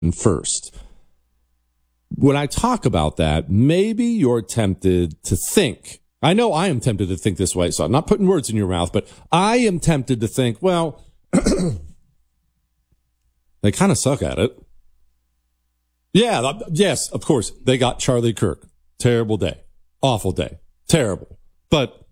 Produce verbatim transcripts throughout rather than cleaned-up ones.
first. When I talk about that, maybe you're tempted to think, I know I am tempted to think this way, so I'm not putting words in your mouth, but I am tempted to think, well, they kind of suck at it. Yeah, yes, of course, they got Charlie Kirk. Terrible day. Awful day. Terrible. But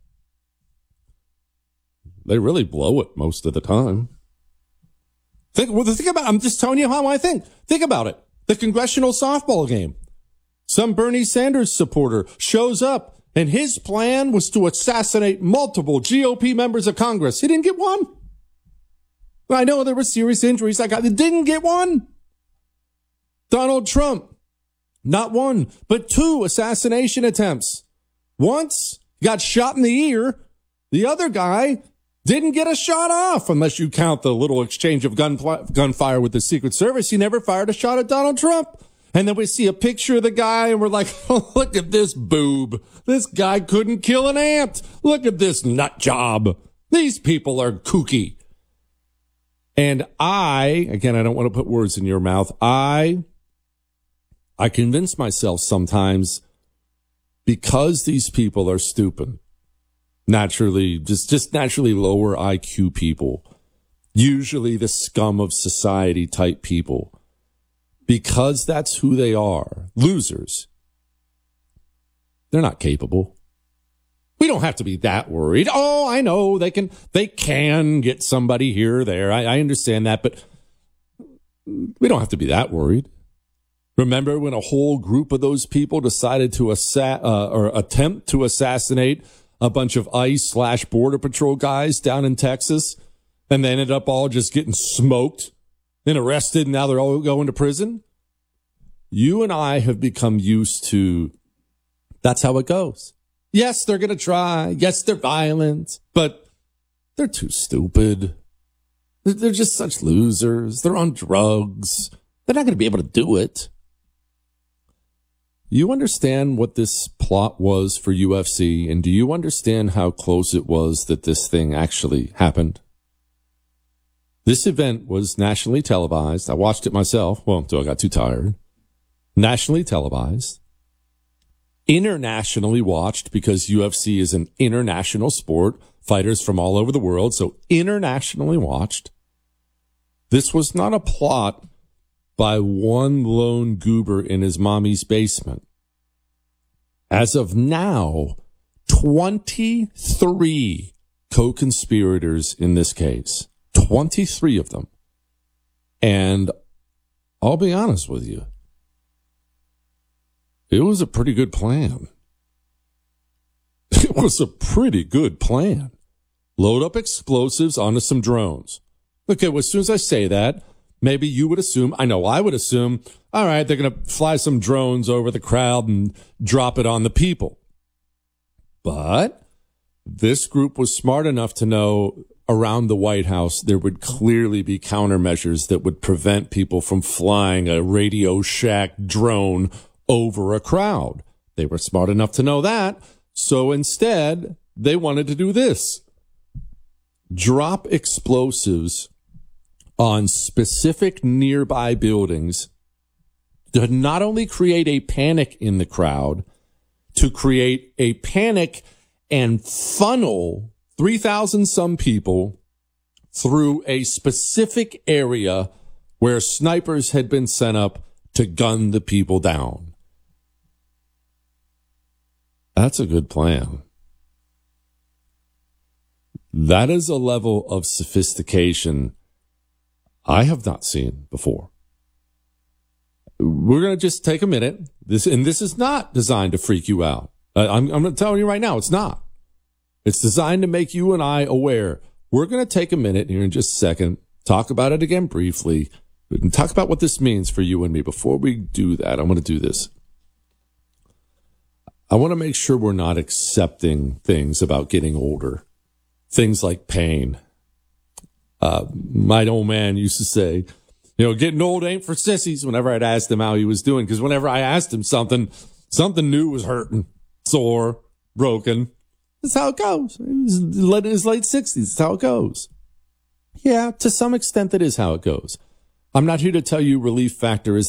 they really blow it most of the time. Think, well, think about it. I'm just telling you how I think. Think about it. The congressional softball game. Some Bernie Sanders supporter shows up, and his plan was to assassinate multiple G O P members of Congress. He didn't get one. I know there were serious injuries. I got, he didn't get one. Donald Trump, not one, but two assassination attempts. Once, got shot in the ear. The other guy didn't get a shot off, unless you count the little exchange of gun gunfire with the Secret Service. He never fired a shot at Donald Trump. And then we see a picture of the guy, and we're like, oh, look at this boob. This guy couldn't kill an ant. Look at this nut job. These people are kooky. And I, again, I don't want to put words in your mouth. I, I convince myself sometimes, because these people are stupid, naturally, just, just naturally lower I Q people, usually the scum of society type people, because that's who they are, losers, they're not capable. We don't have to be that worried. Oh, I know they can, they can get somebody here or there. I, I understand that, but we don't have to be that worried. Remember when a whole group of those people decided to assa- uh, or attempt to assassinate a bunch of ICE slash Border Patrol guys down in Texas, and they ended up all just getting smoked and arrested, and now they're all going to prison? You and I have become used to, that's how it goes. Yes, they're going to try. Yes, they're violent, but they're too stupid. They're just such losers. They're on drugs. They're not going to be able to do it. You understand what this plot was for U F C, and do you understand how close it was that this thing actually happened? This event was nationally televised. I watched it myself. Well, until I got too tired. Nationally televised. Internationally watched, because U F C is an international sport. Fighters from all over the world. So internationally watched. This was not a plot by one lone goober in his mommy's basement. As of now, twenty-three co-conspirators in this case. twenty-three of them. And I'll be honest with you, it was a pretty good plan. It was a pretty good plan. Load up explosives onto some drones. Okay, well, as soon as I say that, maybe you would assume, I know I would assume, all right, they're going to fly some drones over the crowd and drop it on the people. But this group was smart enough to know around the White House there would clearly be countermeasures that would prevent people from flying a Radio Shack drone over a crowd. They were smart enough to know that. So instead, they wanted to do this. Drop explosives on specific nearby buildings to not only create a panic in the crowd, to create a panic and funnel three thousand some people through a specific area where snipers had been sent up to gun the people down. That's a good plan. That is a level of sophistication I have not seen before. We're going to just take a minute. This, and this is not designed to freak you out. Uh, I'm, I'm telling you right now, it's not. It's designed to make you and I aware. We're going to take a minute here in just a second, talk about it again briefly, and talk about what this means for you and me. Before we do that, I'm going to do this. I want to make sure we're not accepting things about getting older. Things like pain. Uh, my old man used to say, you know, getting old ain't for sissies, whenever I'd asked him how he was doing. Because whenever I asked him something, something new was hurting, sore, broken. That's how it goes. He was in his late sixties. That's how it goes. Yeah, to some extent, that is how it goes. I'm not here to tell you Relief Factor is